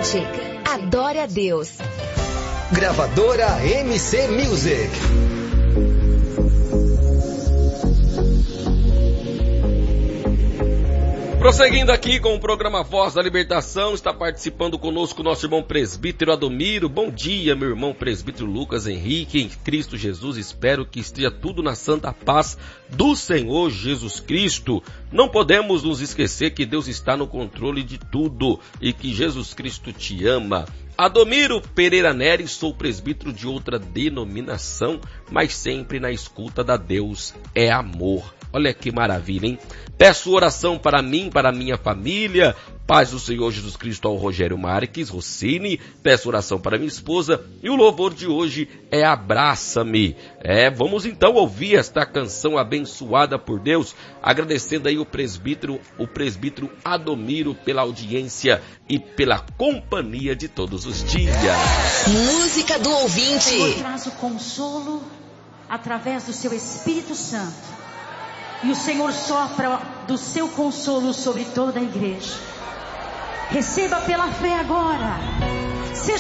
Cante, adore a Deus. Gravadora MC Music. Prosseguindo aqui com o programa Voz da Libertação, está participando conosco o nosso irmão presbítero Adomiro. Bom dia, meu irmão presbítero Lucas Henrique, em Cristo Jesus. Espero que esteja tudo na santa paz do Senhor Jesus Cristo. Não podemos nos esquecer que Deus está no controle de tudo e que Jesus Cristo te ama. Adomiro Pereira Neres, sou presbítero de outra denominação, mas sempre na escuta da Deus é amor. Olha que maravilha, hein? Peço oração para mim, para minha família. Paz do Senhor Jesus Cristo ao Rogério Marques, Rossini. Peço oração para minha esposa. E o louvor de hoje é Abraça-me. Vamos então ouvir esta canção abençoada por Deus, agradecendo aí o presbítero Adomiro pela audiência e pela companhia de todos os dias. Música do ouvinte. O Senhor traz o consolo através do seu Espírito Santo. E o Senhor sopra do seu consolo sobre toda a igreja. Receba pela fé agora. Seja